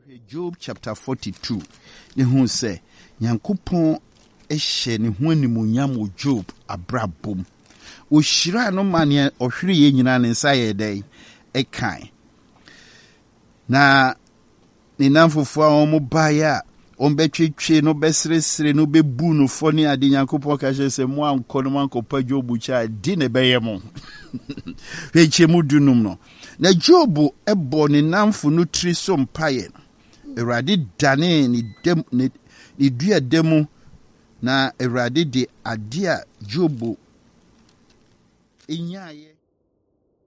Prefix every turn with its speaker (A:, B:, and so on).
A: Job chapter 42. Ne hu say Nyankopon ehye ne ho animuonyam wo Job abrabom. O shira no mane ohwere ye nyina ne nsa ye dai ekan. Na ne namfofo a omo baya ombetwetwe no besresre no bebu no foni ade Nyankopon ka hye se mo anko no mankopa Job cha di ne beyemo. Hwechemu dunum no. Na Job ebo ne namfo no tri so mpaye. Erade dane ni dua demu na erade de ade a Job enyaye